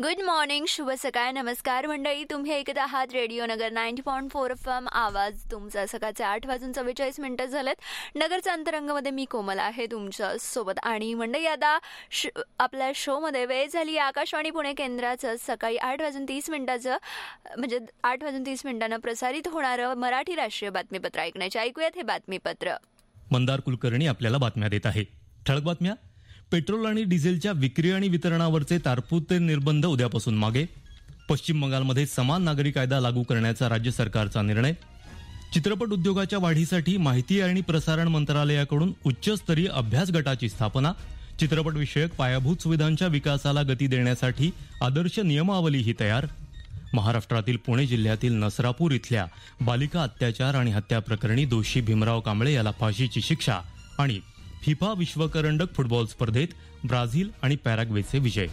Good morning, शुभ सकाळ, नमस्कार मंडळी. तुम्ही ऐकत आहात रेडिओ नगर 90.4 FM. आवाज तुमचा. सकाळचे 8:44 झालेत. नगरच्या अंतरंगामध्ये मी कोमल आहे तुमच्या सोबत. आणि मंडळी आता आपल्या शोमध्ये वेळ झाली आकाशवाणी पुणे केंद्राचं सकाळी 8:30 म्हणजे 8:30 प्रसारित होणारं मराठी राष्ट्रीय बातमीपत्र ऐकण्याचे. ऐकूयात हे बातमीपत्र. मंदार कुलकर्णी आपल्याला बातम्या देत आहे. ठळक बातम्या. पेट्रोल आणि डिझेलच्या विक्री आणि वितरणावरचे तात्पुरते निर्बंध उद्यापासून मागे. पश्चिम बंगालमध्ये समान नागरी कायदा लागू करण्याचा राज्य सरकारचा निर्णय. चित्रपट उद्योगाच्या वाढीसाठी माहिती आणि प्रसारण मंत्रालयाकडून उच्चस्तरीय अभ्यास गटाची स्थापना. चित्रपट विषयक पायाभूत सुविधांच्या विकासाला गती देण्यासाठी आदर्श नियमावलीही तयार. महाराष्ट्रातील पुणे जिल्ह्यातील नसरापूर इथल्या बालिका अत्याचार आणि हत्या प्रकरणी दोषी भीमराव कांबळे याला फाशीची शिक्षा. आणि फिफा विश्वकरंडक फुटबॉल स्पर्धेत ब्राझील आणि पॅराग्वेचे विजय.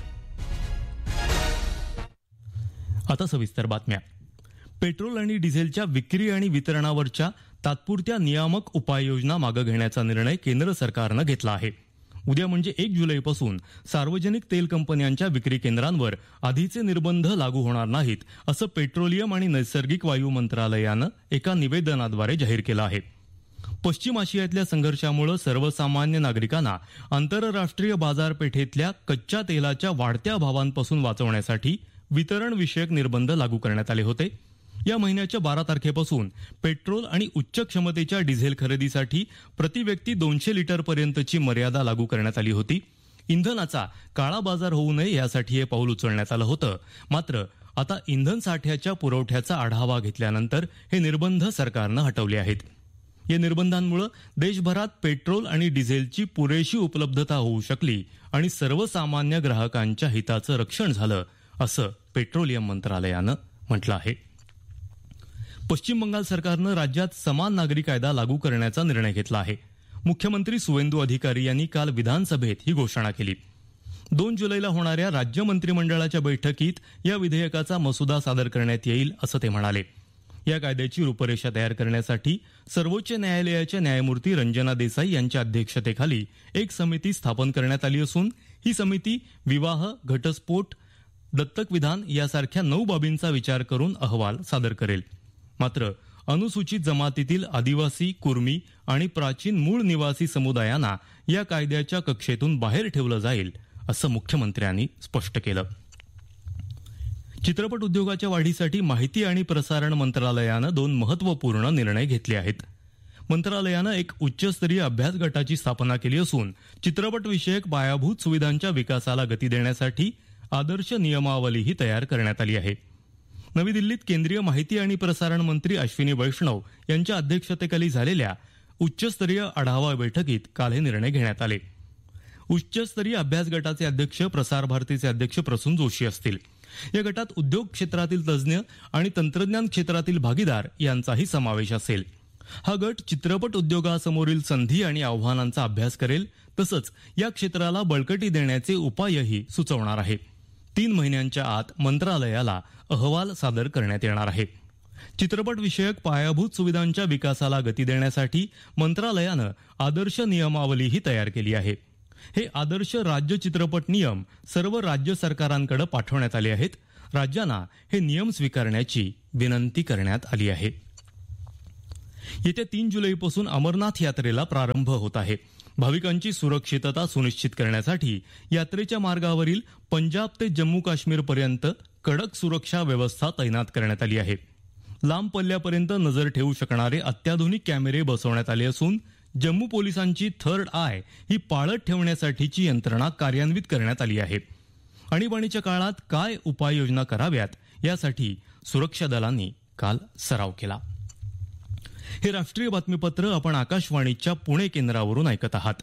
आता सविस्तर बातम्या. पेट्रोल आणि डिझेलच्या विक्री आणि वितरणावरच्या तात्पुरत्या नियामक उपाययोजना मागे घेण्याचा निर्णय केंद्र सरकारनं घेतला आहे. उद्या म्हणजे 1 जुलैपासून सार्वजनिक तेल कंपन्यांच्या विक्री केंद्रांवर आधीचे निर्बंध लागू होणार नाहीत, असं पेट्रोलियम आणि नैसर्गिक वायू मंत्रालयानं एका निवेदनाद्वारे जाहीर केलं आहे. पश्चिम आशियातल्या संघर्षामुळे सर्वसामान्य नागरिकांना आंतरराष्ट्रीय बाजारपेठेतल्या कच्च्या तेलाच्या वाढत्या भावांपासून वाचवण्यासाठी वितरण विषयक निर्बंध लागू करण्यात आले होते. या महिन्याच्या 12 तारखेपासून पेट्रोल आणि उच्च क्षमतेच्या डिझेल खरेदीसाठी प्रतिव्यक्ती 200 लिटरपर्यंतची मर्यादा लागू करण्यात आली होती. इंधनाचा काळा बाजार होऊ नये यासाठी हे पाऊल उचलण्यात आलं होतं. मात्र आता इंधन साठ्याच्या पुरवठ्याचा आढावा घेतल्यानंतर हे निर्बंध सरकारनं हटवले आहेत. या निर्बंधांमुळे देशभरात पेट्रोल आणि डिझेलची पुरेशी उपलब्धता होऊ शकली आणि सर्वसामान्य ग्राहकांच्या हिताचं रक्षण झालं, असं पेट्रोलियम मंत्रालयानं म्हटलं आहे. पश्चिम बंगाल सरकारनं राज्यात समान नागरी कायदा लागू करण्याचा निर्णय घेतला आहे. मुख्यमंत्री सुवेंदू अधिकारी यांनी काल विधानसभेत ही घोषणा केली. 2 जुलैला होणाऱ्या राज्य मंत्रिमंडळाच्या बैठकीत या विधेयकाचा मसुदा सादर करण्यात येईल, असं ते म्हणाले. या कायद्याची रूपरेषा तयार करण्यासाठी सर्वोच्च न्यायालयाच्या न्यायमूर्ती रंजना देसाई यांच्या अध्यक्षतेखाली एक समिती स्थापन करण्यात आली असून ही समिती विवाह, घटस्फोट, दत्तक विधान यासारख्या 9 बाबींचा विचार करून अहवाल सादर करेल. मात्र अनुसूचित जमातीतील आदिवासी, कुर्मी आणि प्राचीन मूळ निवासी समुदायांना या कायद्याच्या कक्षेतून बाहेर ठेवलं जाईल, असं मुख्यमंत्र्यांनी स्पष्ट केलं. चित्रपट उद्योगाच्या वाढीसाठी माहिती आणि प्रसारण मंत्रालयानं 2 महत्वपूर्ण निर्णय घेतले आहेत. मंत्रालयानं एक उच्चस्तरीय अभ्यास गटाची स्थापना केली असून चित्रपट विषयक पायाभूत सुविधांच्या विकासाला गती देण्यासाठी आदर्श नियमावलीही तयार करण्यात आली आहे. नवी दिल्लीत केंद्रीय माहिती आणि प्रसारण मंत्री अश्विनी वैष्णव यांच्या अध्यक्षतेखाली झालेल्या उच्चस्तरीय आढावा बैठकीत काल हे निर्णय घेण्यात आले. उच्चस्तरीय अभ्यास गटाचे अध्यक्ष प्रसार भारतीचे अध्यक्ष प्रसून जोशी असतील. या गटात उद्योग क्षेत्रातील तज्ज्ञ आणि तंत्रज्ञान क्षेत्रातील भागीदार यांचाही समावेश असेल. हा गट चित्रपट उद्योगासमोरील संधी आणि आव्हानांचा अभ्यास करेल, तसंच या क्षेत्राला बळकटी देण्याचे उपायही सुचवणार आहे. 3 महिन्यांच्या आत मंत्रालयाला अहवाल सादर करण्यात येणार आहे. चित्रपट विषयक पायाभूत सुविधांच्या विकासाला गती देण्यासाठी मंत्रालयानं आदर्श नियमावलीही तयार केली आहे. हे आदर्श राज्य चित्रपट नियम सर्व राज्य सरकारांकडे पाठवण्यात आले आहेत. राज्यांना हे नियम स्वीकारण्याची विनंती करण्यात आली आहे. येत्या 3 जुलैपासून अमरनाथ यात्रेला प्रारंभ होत आहे. भाविकांची सुरक्षितता सुनिश्चित करण्यासाठी यात्रेच्या मार्गावरील पंजाब ते जम्मू काश्मीरपर्यंत कडक सुरक्षा व्यवस्था तैनात करण्यात आली आहे. लांब पल्ल्यापर्यंत नजर ठेवू शकणारे अत्याधुनिक कॅमेरे बसवण्यात आले असून जम्मू पोलिसांची थर्ड आय ही पाळत ठेवण्यासाठीची यंत्रणा कार्यान्वित करण्यात आली आहे. आणीबाणीच्या काळात काय उपाययोजना कराव्यात यासाठी सुरक्षा दलांनी काल सराव केला. हे राष्ट्रीय बातमीपत्र आपण आकाशवाणीच्या पुणे केंद्रावरून ऐकत आहात.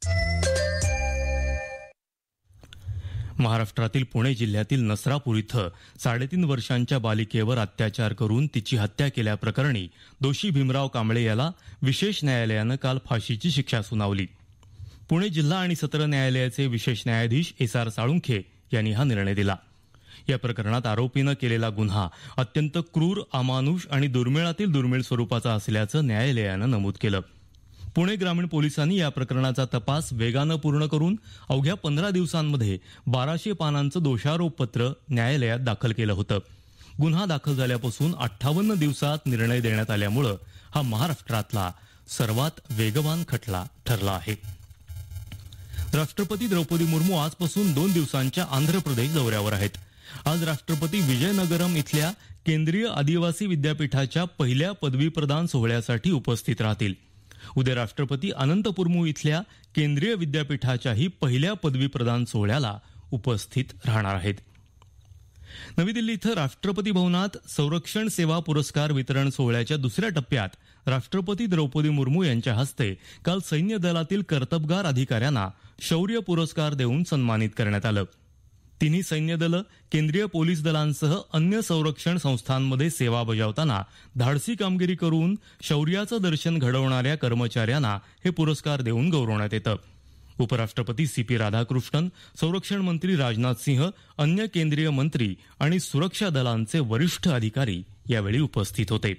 महाराष्ट्रातील पुणे जिल्ह्यातील नसरापूर इथं 3.5 वर्षांच्या बालिकेवर अत्याचार करून तिची हत्या केल्याप्रकरणी दोषी भीमराव कांबळे याला विशेष न्यायालयानं काल फाशीची शिक्षा सुनावली. पुणे जिल्हा आणि सत्र न्यायालयाचे विशेष न्यायाधीश SR साळुंखे यांनी हा निर्णय दिला. या प्रकरणात आरोपीनं केलेला गुन्हा अत्यंत क्रूर, अमानुष आणि दुर्मिळातील दुर्मिळ स्वरूपाचा असल्याचं न्यायालयानं नमूद केलं. पुणे ग्रामीण पोलिसांनी या प्रकरणाचा तपास वेगानं पूर्ण करून अवघ्या 15 दिवसांमध्ये 1200 पानांचं दोषारोपपत्र न्यायालयात दाखल केलं होतं. गुन्हा दाखल झाल्यापासून 58 दिवसात निर्णय देण्यात आल्यामुळं हा महाराष्ट्रातला सर्वात वेगवान खटला ठरला आहे. राष्ट्रपती द्रौपदी मुर्मू आजपासून 2 दिवसांच्या आंध्र प्रदेश दौऱ्यावर आहेत. आज राष्ट्रपती विजयनगरम इथल्या केंद्रीय आदिवासी विद्यापीठाच्या पहिल्या पदवी प्रदान सोहळ्यासाठी उपस्थित राहतील. उद्या राष्ट्रपती अनंतपुरमू इथल्या केंद्रीय विद्यापीठाच्याही पहिल्या पदवी प्रदान सोहळ्याला उपस्थित राहणार आहेत. नवी दिल्ली इथं राष्ट्रपती भवनात संरक्षण सेवा पुरस्कार वितरण सोहळ्याच्या दुसऱ्या टप्प्यात राष्ट्रपती द्रौपदी मुर्मू यांच्या हस्ते काल सैन्य दलातील कर्तबगार अधिकाऱ्यांना शौर्य पुरस्कार देऊन सन्मानित करण्यात आलं. तिन्ही सैन्य दलं, केंद्रीय पोलीस दलांसह अन्य संरक्षण संस्थांमध्ये सेवा बजावताना धाडसी कामगिरी करून शौर्याचं दर्शन घडवणाऱ्या कर्मचाऱ्यांना हे पुरस्कार देऊन गौरवण्यात येतं. उपराष्ट्रपती CP राधाकृष्णन, संरक्षण मंत्री राजनाथ सिंह, अन्य केंद्रीय मंत्री आणि सुरक्षा दलांचे वरिष्ठ अधिकारी यावेळी उपस्थित होते.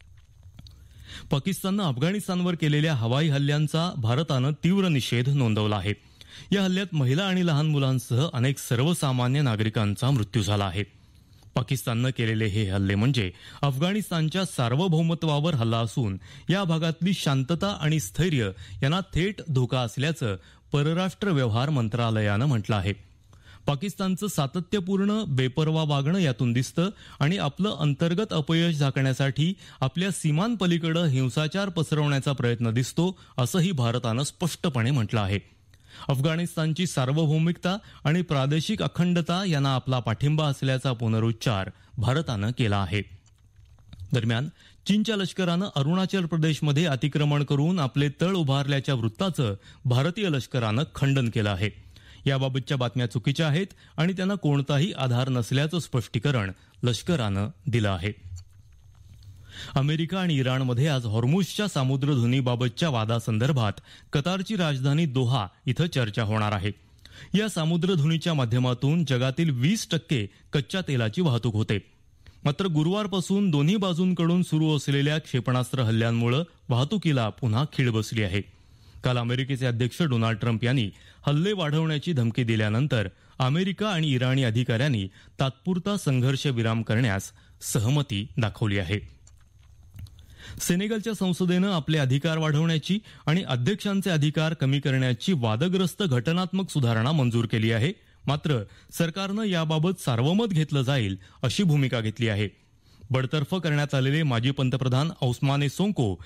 पाकिस्ताननं अफगाणिस्तानवर केलेल्या हवाई हल्ल्यांचा भारतानं तीव्र निषेध नोंदवला आहे. या हल्ल्यात महिला आणि लहान मुलांसह अनेक सर्वसामान्य नागरिकांचा मृत्यू झाला आहे. पाकिस्ताननं केलेले हे हल्ले म्हणजे अफगाणिस्तानच्या सार्वभौमत्वावर हल्ला असून या भागातली शांतता आणि स्थैर्य यांना थेट धोका असल्याचं परराष्ट्र व्यवहार मंत्रालयानं म्हटलं आहे. पाकिस्तानचं सातत्यपूर्ण बेपर्वा वागणं यातून दिसतं आणि आपलं अंतर्गत अपयश झाकण्यासाठी आपल्या सीमांपलीकडे हिंसाचार पसरवण्याचा प्रयत्न दिसतो असंही भारतानं स्पष्टपणे म्हटलं आहे. अफगाणिस्तानची सार्वभौमिकता आणि प्रादेशिक अखंडता यांना आपला पाठिंबा असल्याचा पुनरुच्चार भारतानं केला आहे. दरम्यान चीनच्या लष्करानं अरुणाचल प्रदेशमध्ये अतिक्रमण करून आपले तळ उभारल्याच्या वृत्ताचं भारतीय लष्करानं खंडन केलं आहे. याबाबतच्या बातम्या चुकीच्या आहेत आणि त्यांना कोणताही आधार नसल्याचं स्पष्टीकरण लष्करानं दिलं आहे. अमेरिका आणि इराणमध्ये आज हॉर्मुझच्या सामुद्रधुनीबाबतच्या वादासंदर्भात कतारची राजधानी दोहा इथं चर्चा होणार आहे. या सामुद्रधुनीच्या माध्यमातून जगातील 20% कच्च्या तेलाची वाहतूक होते. मात्र गुरुवारपासून दोन्ही बाजूंकडून सुरू असलेल्या क्षेपणास्त्र हल्ल्यांमुळे वाहतुकीला पुन्हा खीळ बसली आहे. काल अमेरिकेचे अध्यक्ष डोनाल्ड ट्रम्प यांनी हल्ले वाढवण्याची धमकी दिल्यानंतर अमेरिका आणि इराणी अधिकाऱ्यांनी तात्पुरता संघर्ष विराम करण्यास सहमती दाखवली आहे. सेनेगलच्या संसदेनं आपले अधिकार वाढवण्याची आणि अध्यक्षांचे अधिकार कमी करण्याची वादग्रस्त घटनात्मक सुधारणा मंजूर केली आहे. मात्र सरकारनं याबाबत सार्वमत घेतलं जाईल अशी भूमिका घेतली आहे. बडतर्फ करण्यात आलेले माजी पंतप्रधान औस्माने सोंको